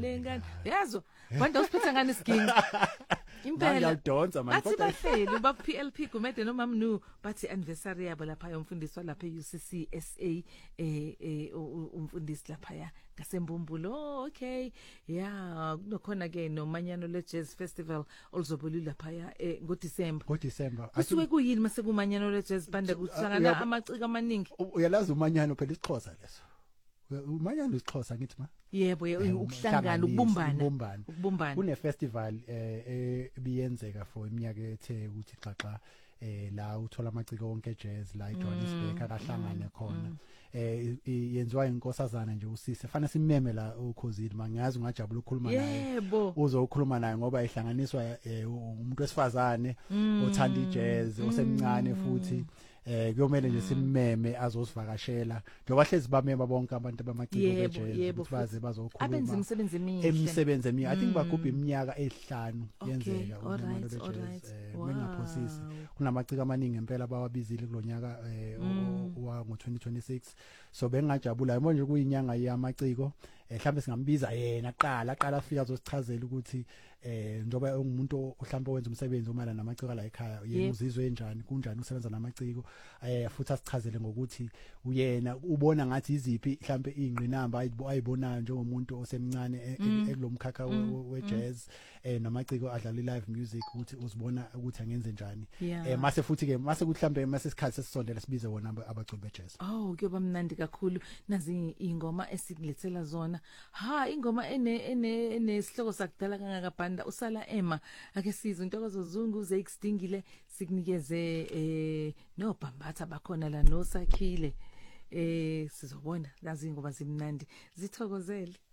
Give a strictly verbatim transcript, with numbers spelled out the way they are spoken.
lengane yazo wanda usiphetha ngani isiginci impela ngiyadonsa manje kodwa bahleli ba P L P Gumede no Mamnu bathi anniversary yabo lapha yomfundiswa lapha e U C C S A eh eh umfundisi lapha ya ngasembumbulu okay yeah kunokhona ke nomanyano le Jazz Festival oluzobulula lapha ya ngo December ngo December kusuke kuyini mase kumanyano le Jazz band kuhlangana amaciko amaningi uyalazi umanyano phela isixhosa leso umanyano isixhosa ngithi ma yebo ukuhlangana ukubumbana ukubumbana kune festival eh ebiyenzeka for iminyaka ethe ukuthi xaxa eh la uthola amaciko wonke jazz la eJohannesburg akahlangane khona eh yenziwa inkosazana nje usise fanele simeme la ukhosini mangazi ungajabula ukukhuluma naye yebo uzokhuluma naye ngoba ihlanganiswa umuntu wesifazane othanda ijazz osemncane futhi eh kuyomela nje simeme azosivakashela njengoba hlezi bamema bonke abantu bamaciko bejazz ukuthi baze bazokhuluma abenza imisebenzi emihle emisebenzi emihle I think bagubha iminyaka ehlanu yenzeka umanyano lejazz bengaphosisi kunamaciko amaningi empela bawabizile kulonyaka wa ngo twenty twenty-six so bengajabula manje kuyinyanga yamaciko mhlambe singambiza yena qala qala afika azosichazela ukuthi eh njoba ungumuntu mhlambe owenza umsebenzi omala namaciko la ekhaya yena uzizwe enjani kunjani usebenza namaciko eh futhi asichazele ngokuthi uyena ubona ngathi iziphi mhlambe ingqinamba ayibonayo njengomuntu osemncane ekulomkhakha wejazz eh namaciko adlala live music ukuthi uzibona ukuthi angenze njani eh mase futhi ke mase kuthi mhlambe mase isikhathi sesisondela sibize wona abaculi bejazz oh kuyoba mnandi kakhulu nazi ingoma esilethela zona ha ingoma ene ene enesihloko sakudala kangakabhanda usala ema ake sizwe intokozo zungu uzekudingile sikunikeze eh no bambatha bakhona la nosakhile eh sizobona nazi ingoma zimnandi zithokozele